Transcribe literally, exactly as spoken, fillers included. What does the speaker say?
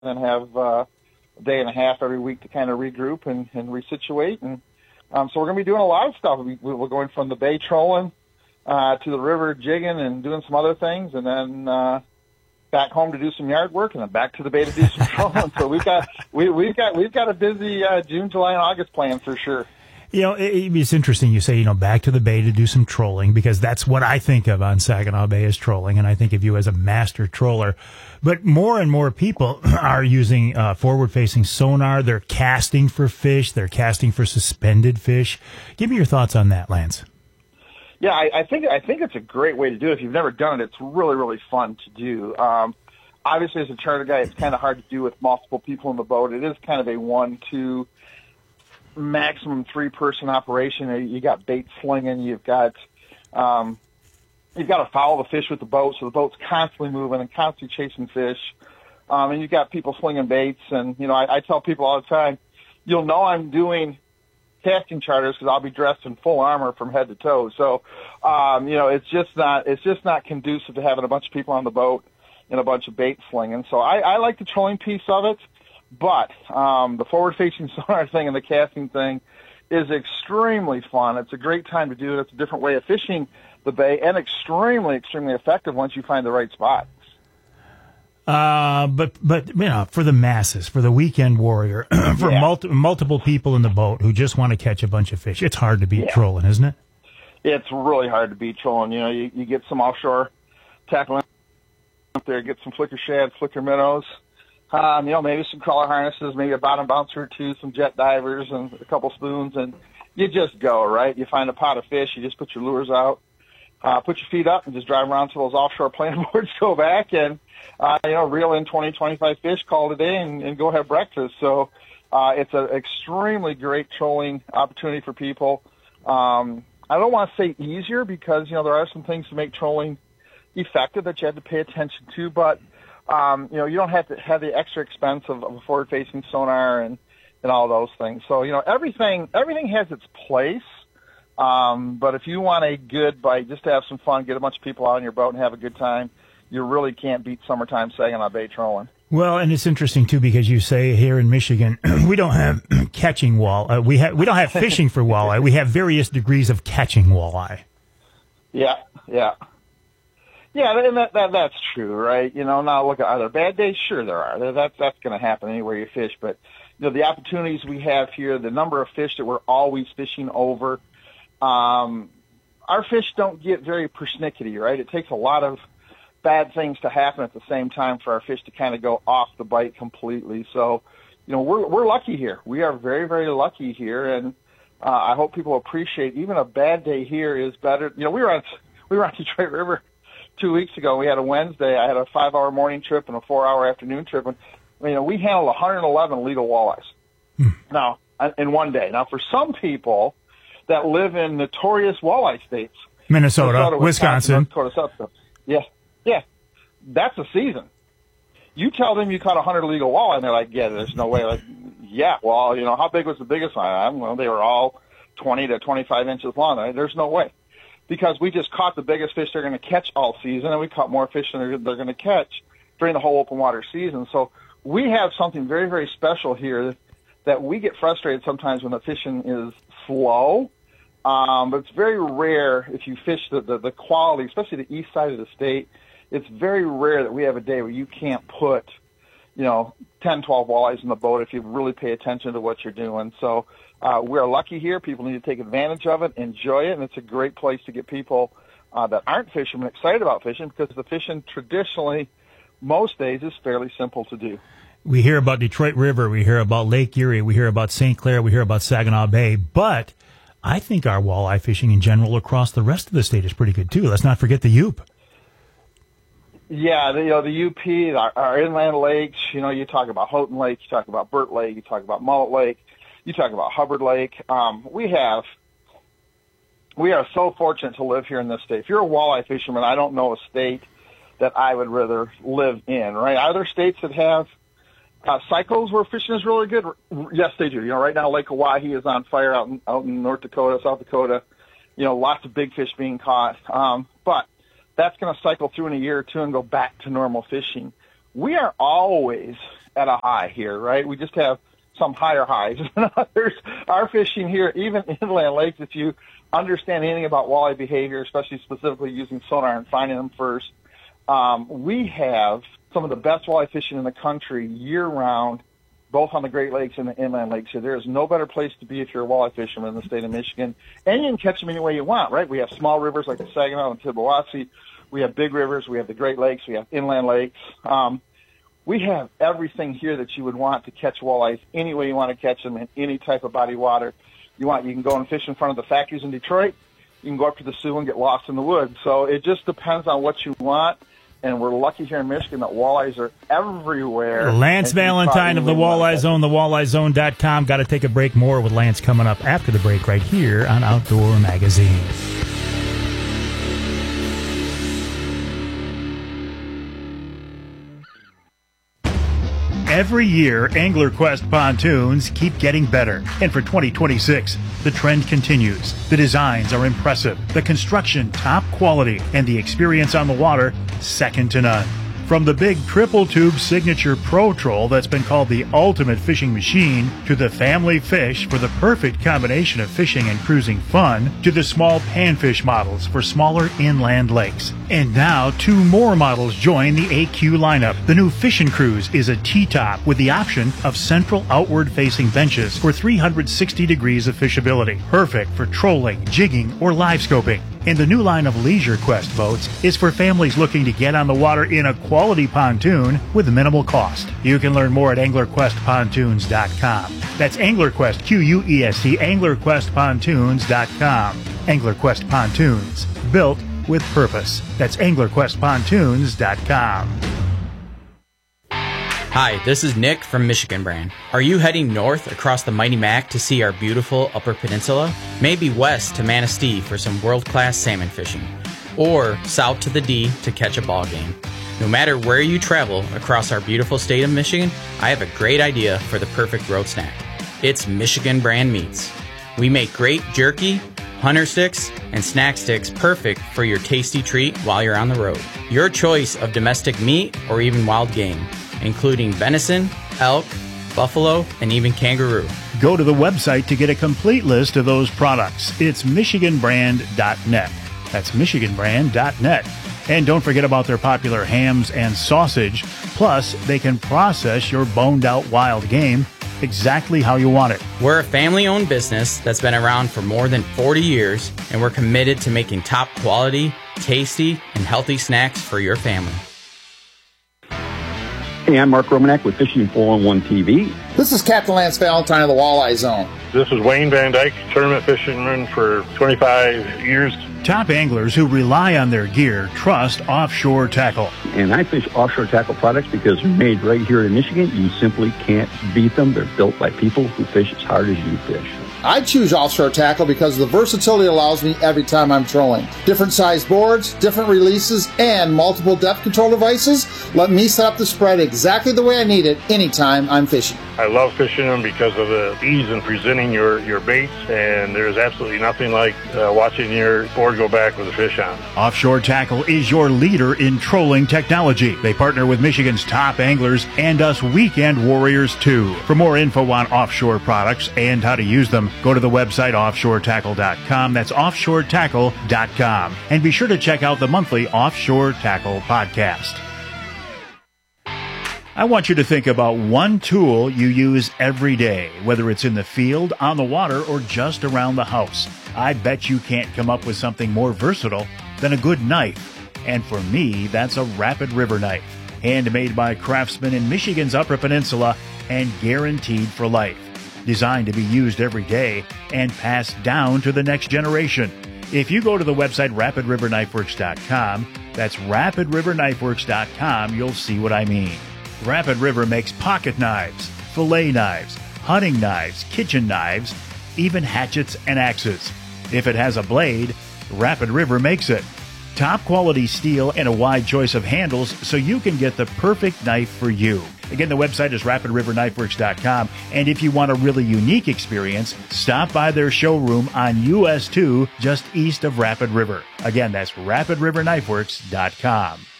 then have uh, a day and a half every week to kind of regroup and, and resituate. And um, so we're going to be doing a lot of stuff. We, we're going from the bay trolling uh, to the river jigging and doing some other things, and then uh, back home to do some yard work, and then back to the bay to do some trolling. So we've got we, we've got we've got a busy uh, June, July, and August plan for sure. You know, it, it's interesting you say, you know, back to the bay to do some trolling, because that's what I think of on Saginaw Bay as trolling, and I think of you as a master troller. But more and more people are using uh, forward-facing sonar. They're casting for fish. They're casting for suspended fish. Give me your thoughts on that, Lance. Yeah, I, I think I think it's a great way to do it. If you've never done it, it's really, really fun to do. Um, obviously, as a charter guy, it's kind of hard to do with multiple people in the boat. It is kind of a one, two, maximum three-person operation. You got bait slinging. You've got um, you've got to follow the fish with the boat, so the boat's constantly moving and constantly chasing fish. Um, and you've got people slinging baits. And you know, I, I tell people all the time, you'll know I'm doing casting charters because I'll be dressed in full armor from head to toe. So um, you know, it's just not it's just not conducive to having a bunch of people on the boat and a bunch of bait slinging. So I, I like the trolling piece of it. But um, the forward-facing sonar thing and the casting thing is extremely fun. It's a great time to do it. It's a different way of fishing the bay, and extremely, extremely effective once you find the right spot. Uh, but, but you know, for the masses, for the weekend warrior, for yeah. multi- multiple people in the boat who just want to catch a bunch of fish, it's hard to beat yeah. trolling, isn't it? It's really hard to beat trolling. You know, you, you get some offshore tackling up there, get some flicker shads, flicker minnows. Um, you know, maybe some crawler harnesses, maybe a bottom bouncer or two, some jet divers, and a couple spoons, and you just go, right? You find a pot of fish, you just put your lures out, uh, put your feet up, and just drive around till those offshore plan boards go back, and, uh, you know, reel in twenty, twenty-five fish, call it a day, and, and go have breakfast. So uh, it's an extremely great trolling opportunity for people. Um, I don't want to say easier because, you know, there are some things to make trolling effective that you have to pay attention to, but Um, you know, you don't have to have the extra expense of, of a forward-facing sonar and, and all those things. So, you know, everything everything has its place. Um, but if you want a good bite, just to have some fun, get a bunch of people out on your boat and have a good time, you really can't beat summertime Saginaw Bay trolling. Well, and it's interesting too because you say here in Michigan we don't have catching walleye. Uh, we have we don't have fishing for walleye. We have various degrees of catching walleye. Yeah, yeah. Yeah, and that, that that's true, right? You know, now look, are there bad days? Sure there are. That's, that's going to happen anywhere you fish. But, you know, the opportunities we have here, the number of fish that we're always fishing over, um, our fish don't get very persnickety, right? It takes a lot of bad things to happen at the same time for our fish to kind of go off the bite completely. So, you know, we're we're lucky here. We are very, very lucky here, and uh, I hope people appreciate even a bad day here is better. You know, we were on, we were on Detroit River two weeks ago. We had a Wednesday. I had a five-hour morning trip and a four-hour afternoon trip. And, you know, we handled one hundred eleven legal walleyes hmm. now in one day. Now, for some people that live in notorious walleye states, Minnesota, Minnesota Wisconsin, North Dakota, South Dakota, yeah, yeah, that's a season. You tell them you caught one hundred legal walleye, and they're like, yeah, there's no way. Like, yeah, well, you know, how big was the biggest one? I don't know. They were all twenty to twenty-five inches long. There's no way. Because we just caught the biggest fish they're going to catch all season, and we caught more fish than they're, they're going to catch during the whole open water season. So we have something very, very special here that we get frustrated sometimes when the fishing is slow. Um, but it's very rare if you fish the, the, the quality, especially the east side of the state. It's very rare that we have a day where you can't put, you know, ten, twelve walleyes in the boat if you really pay attention to what you're doing. So Uh, we're lucky here. People need to take advantage of it, enjoy it, and it's a great place to get people uh, that aren't fishermen excited about fishing because the fishing traditionally most days is fairly simple to do. We hear about Detroit River, we hear about Lake Erie, we hear about Saint Clair, we hear about Saginaw Bay, but I think our walleye fishing in general across the rest of the state is pretty good too. Let's not forget the U P. Yeah, the, you know, the U P, our, our inland lakes, you know, you talk about Houghton Lake, you talk about Burt Lake, you talk about Mullet Lake, you talk about Hubbard Lake. Um, we have, we are so fortunate to live here in this state. If you're a walleye fisherman, I don't know a state that I would rather live in, right? Are there states that have uh, cycles where fishing is really good? Yes, they do. You know, right now Lake Oahe is on fire out in, out in North Dakota, South Dakota. You know, lots of big fish being caught. Um, but that's going to cycle through in a year or two and go back to normal fishing. We are always at a high here, right? We just have some higher highs than others. Our fishing here, even inland lakes, if you understand anything about walleye behavior, especially specifically using sonar and finding them first, um, we have some of the best walleye fishing in the country year-round, both on the Great Lakes and the inland lakes. So there is no better place to be if you're a walleye fisherman in the state of Michigan. And you can catch them any way you want, right? We have small rivers like the Saginaw and Tittabawassee. We have big rivers. We have the Great Lakes. We have inland lakes. Um, we have everything here that you would want to catch walleyes any way you want to catch them in any type of body water you want. You can go and fish in front of the factories in Detroit. You can go up to the Sioux and get lost in the woods. So it just depends on what you want. And we're lucky here in Michigan that walleyes are everywhere. Lance Valentine of the Walleye Zone, the walleye zone dot com. Got to take a break. More with Lance coming up after the break right here on Outdoor Magazine. Every year, AnglerQuest pontoons keep getting better. And for twenty twenty-six, the trend continues. The designs are impressive, the construction top quality, and the experience on the water second to none. From the big triple tube signature Pro Troll that's been called the ultimate fishing machine, to the family fish for the perfect combination of fishing and cruising fun, to the small panfish models for smaller inland lakes. And now two more models join the A Q lineup. The new Fishin' Cruise is a T-top with the option of central outward facing benches for three hundred sixty degrees of fishability. Perfect for trolling, jigging, or live scoping. And the new line of Leisure Quest boats is for families looking to get on the water in a quality pontoon with minimal cost. You can learn more at angler quest pontoons dot com. That's AnglerQuest, Q U E S T, angler quest pontoons dot com. AnglerQuest Pontoons, built with purpose. That's angler quest pontoons dot com. Hi, this is Nick from Michigan Brand. Are you heading north across the Mighty Mac to see our beautiful Upper Peninsula? Maybe west to Manistee for some world-class salmon fishing, or south to the D to catch a ball game. No matter where you travel across our beautiful state of Michigan, I have a great idea for the perfect road snack. It's Michigan Brand Meats. We make great jerky, hunter sticks, and snack sticks perfect for your tasty treat while you're on the road. Your choice of domestic meat or even wild game, including venison, elk, buffalo, and even kangaroo. Go to the website to get a complete list of those products. It's michigan brand dot net. That's michigan brand dot net. And don't forget about their popular hams and sausage. Plus, they can process your boned-out wild game exactly how you want it. We're a family-owned business that's been around for more than forty years, and we're committed to making top quality, tasty, and healthy snacks for your family. Hey, I'm Mark Romanek with Fishing four one one T V. This is Captain Lance Valentine of the Walleye Zone. This is Wayne Van Dyke, tournament fisherman for twenty-five years. Top anglers who rely on their gear trust Offshore Tackle. And I fish Offshore Tackle products because they're made right here in Michigan. You simply can't beat them. They're built by people who fish as hard as you fish. I choose Offshore Tackle because the versatility allows me every time I'm trolling. Different size boards, different releases, and multiple depth control devices let me set up the spread exactly the way I need it anytime I'm fishing. I love fishing them because of the ease in presenting your, your baits, and there's absolutely nothing like uh, watching your board go back with a fish on. Offshore Tackle is your leader in trolling technology. They partner with Michigan's top anglers and us weekend warriors too. For more info on offshore products and how to use them, go to the website offshore tackle dot com. That's offshore tackle dot com. And be sure to check out the monthly Offshore Tackle podcast. I want you to think about one tool you use every day, whether it's in the field, on the water, or just around the house. I bet you can't come up with something more versatile than a good knife. And for me, that's a Rapid River knife. Handmade by craftsmen in Michigan's Upper Peninsula and guaranteed for life. Designed to be used every day and passed down to the next generation. If you go to the website rapid river knife works dot com, that's rapid river knife works dot com, you'll see what I mean. Rapid River makes pocket knives, fillet knives, hunting knives, kitchen knives, even hatchets and axes. If it has a blade, Rapid River makes it. Top quality steel and a wide choice of handles so you can get the perfect knife for you. Again, the website is rapid river knife works dot com, and if you want a really unique experience, stop by their showroom on U S two just east of Rapid River. Again, that's rapid river knife works dot com.